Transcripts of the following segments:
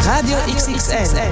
Radio XXL.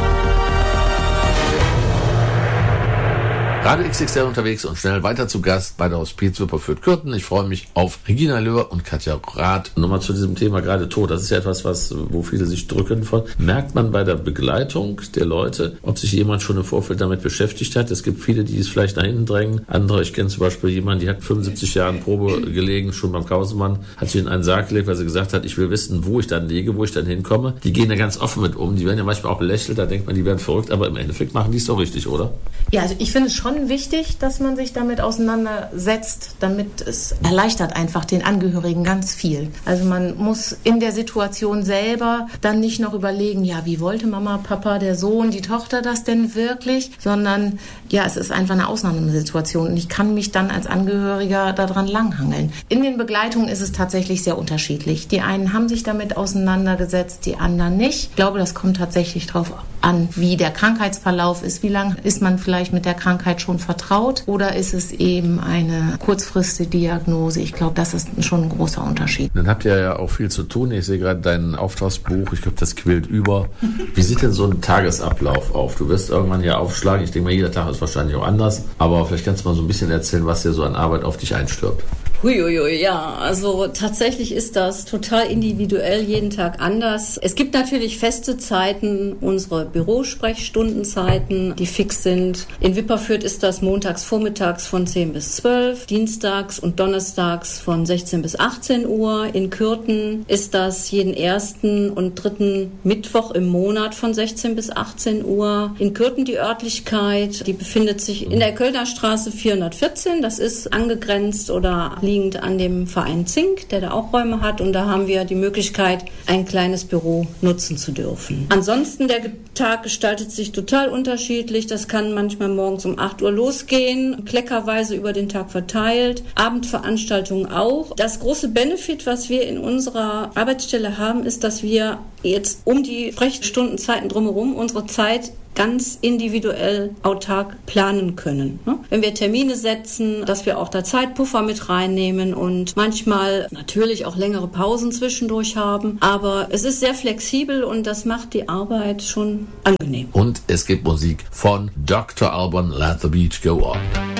Radio XXL unterwegs und schnell weiter zu Gast bei der Hospiz Wipperfürth-Kürten. Ich freue mich auf Regina Löhr und Katja Rath. Nochmal zu diesem Thema gerade Tod. Das ist ja etwas, wo viele sich drücken von. Merkt man bei der Begleitung der Leute, ob sich jemand schon im Vorfeld damit beschäftigt hat? Es gibt viele, die es vielleicht nach hinten drängen. Andere, ich kenne zum Beispiel jemanden, die hat 75 Jahre in Probe gelegen, schon beim Kausemann, hat sich in einen Sarg gelegt, weil sie gesagt hat, ich will wissen, wo ich dann liege, wo ich dann hinkomme. Die gehen da ganz offen mit um. Die werden ja manchmal auch belächelt, da denkt man, die werden verrückt, aber im Endeffekt machen die es doch richtig, oder? Ja, also ich finde es schon wichtig, dass man sich damit auseinandersetzt, damit es erleichtert einfach den Angehörigen ganz viel. Also man muss in der Situation selber dann nicht noch überlegen, ja, wie wollte Mama, Papa, der Sohn, die Tochter das denn wirklich, sondern ja, es ist einfach eine Ausnahmesituation und ich kann mich dann als Angehöriger daran langhangeln. In den Begleitungen ist es tatsächlich sehr unterschiedlich. Die einen haben sich damit auseinandergesetzt, die anderen nicht. Ich glaube, das kommt tatsächlich darauf an, wie der Krankheitsverlauf ist, wie lange ist man vielleicht mit der Krankheit schon vertraut oder ist es eben eine kurzfristige Diagnose. Ich glaube, das ist schon ein großer Unterschied. Dann habt ihr ja auch viel zu tun. Ich sehe gerade dein Auftragsbuch. Ich glaube, das quillt über. Wie sieht denn so ein Tagesablauf auf? Du wirst irgendwann hier aufschlagen. Ich denke mal, jeder Tag ist wahrscheinlich auch anders. Aber vielleicht kannst du mal so ein bisschen erzählen, was dir so an Arbeit auf dich einstürmt. Huiuiui, ja, also tatsächlich ist das total individuell, jeden Tag anders. Es gibt natürlich feste Zeiten, unsere Bürosprechstundenzeiten, die fix sind. In Wipperfürth ist das montags vormittags von 10 bis 12, dienstags und donnerstags von 16 bis 18 Uhr. In Kürten ist das jeden ersten und dritten Mittwoch im Monat von 16 bis 18 Uhr. In Kürten die Örtlichkeit, die befindet sich in der Kölner Straße 414, das ist angegrenzt oder liegend an dem Verein Zink, der da auch Räume hat und da haben wir die Möglichkeit, ein kleines Büro nutzen zu dürfen. Ansonsten, der Tag gestaltet sich total unterschiedlich. Das kann manchmal morgens um 8 Uhr losgehen, kleckerweise über den Tag verteilt, Abendveranstaltungen auch. Das große Benefit, was wir in unserer Arbeitsstelle haben, ist, dass wir jetzt um die Sprechstundenzeiten drumherum unsere Zeit ganz individuell autark planen können. Wenn wir Termine setzen, dass wir auch da Zeitpuffer mit reinnehmen und manchmal natürlich auch längere Pausen zwischendurch haben. Aber es ist sehr flexibel und das macht die Arbeit schon angenehm. Und es gibt Musik von Dr. Alban, Let the Beat Go On.